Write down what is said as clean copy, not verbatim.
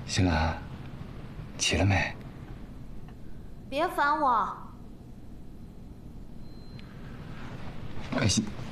新兰，起了没？ 别烦我。 哎，